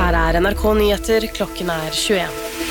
Her NRK Nyheter, klokken 21.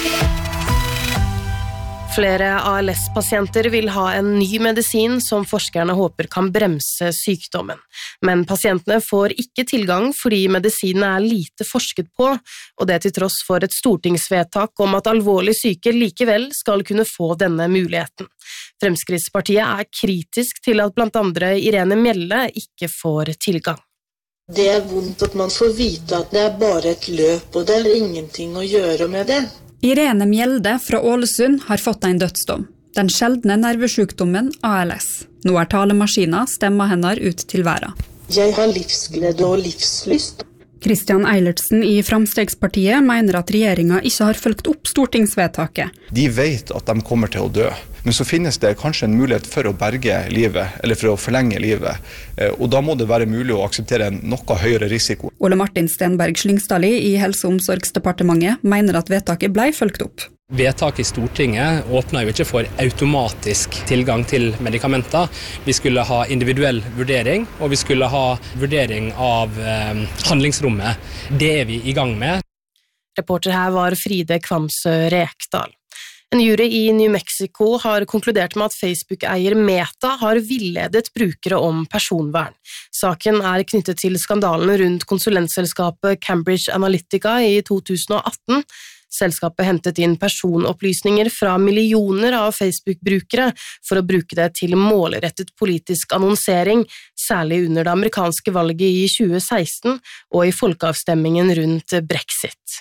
Flere ALS-pasienter vil ha en ny medisin som forskerne håper kan bremse sykdommen. Men pasientene får ikke tilgang fordi medisinen lite forsket på, og det til tross for et stortingsvedtak om at alvorlig syke likevel skal kunne få denne muligheten. Fremskrittspartiet kritisk til at blant andre Irene Mjelde ikke får tilgang. Det vondt at man får vite at det bare et løp, og det ingenting å gjøre med det. Irene Mjelde fra Ålesund har fått en dødsdom. Den sjeldne nervesjukdommen ALS. Nå talemaskiner stemmer henne ut til verden. Jeg har livsglede og livslyst. Kristian Eilertsen i Framstegspartiet mener at regjeringen ikke har fulgt opp stortingsvedtaket. De vet at de kommer til å dø, men så finnes det kanskje en mulighet for å berge livet, eller for å forlenge livet, og da må det være mulig å akseptere en noe høyere risiko. Ole Martin Stenberg Slyngstadli i Helse- og omsorgsdepartementet mener at vedtaket ble fulgt opp. Vedtaket i Stortinget åpner jo ikke for automatisk tilgang til medikamenter. Vi skulle ha individuell vurdering, og vi skulle ha vurdering av handlingsrommet. Det vi i gang med. Reporter her var Fride Kvamsø Rekdal. En jury i New Mexico har konkludert med at Facebook-eier Meta har villedet brukere om personvern. Saken knyttet til skandalen rundt konsulentselskapet Cambridge Analytica i 2018. Selskapet hentet inn personopplysninger fra millioner av Facebook-brukere for å bruke det til målrettet politisk annonsering, særlig under det amerikanske valget i 2016 og i folkeavstemmingen rundt Brexit.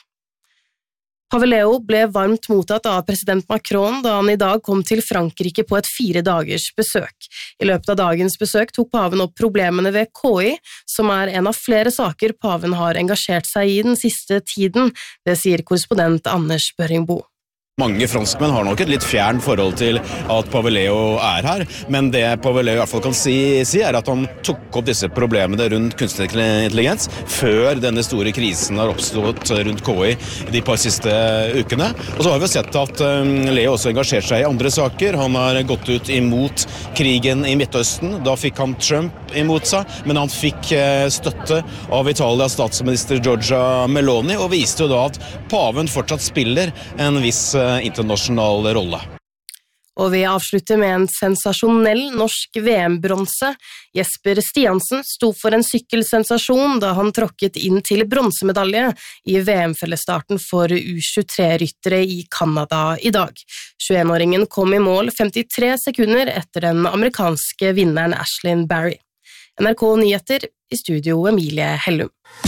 Pave Leo ble varmt mottatt av president Macron da han i dag kom til Frankrike på et 4 dagers besøk. I løpet av dagens besøk tok paven opp problemene ved KI, som en av flere saker paven har engasjert seg i den siste tiden, det sier korrespondent Anders Børringbo. Mange franskmenn har nok et litt fjern forhold til at Pave Leo her, men det Pave Leo i hvert fall kan si at han tok opp disse problemene rundt kunstig intelligens før denne store krisen har oppstått rundt KI de par siste ukene. Og så har vi sett at Leo også engasjerer seg i andre saker. Han har gått ut imot krigen i Midtøsten. Da fikk han Trump imot seg, men han fikk støtte av Italias statsminister Giorgia Meloni, og viste jo da at paven fortsatt spiller en viss internasjonal rolle. Og vi avslutter med en sensasjonell norsk VM-bronse. Jesper Stiansen sto for en sykkelsensasjon da han tråkket inn til bronsemedalje i VM-fellesstarten for U23-ryttere i Kanada i dag. 21-åringen kom i mål 53 sekunder etter den amerikanske vinneren Ashlyn Barry. NRK Nyheter, i studio Emilie Hellum.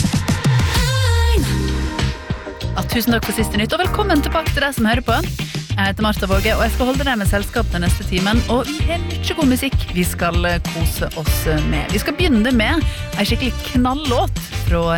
Tusen takk for siste nytt, og velkommen tilbake til deg som hører på. Jeg heter Martha Våge, og jeg skal holde deg med selskap den neste timen, og vi har mye god musikk vi skal kose oss med. Vi skal begynne med en skikkelig knalllåt fra